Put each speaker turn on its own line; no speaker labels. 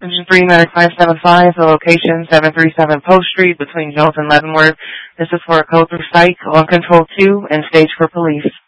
Engine 3 Medic 575, the location 737 Post Street between Jones and Leavenworth. This is for a code for psych, on control 2, and stage for police.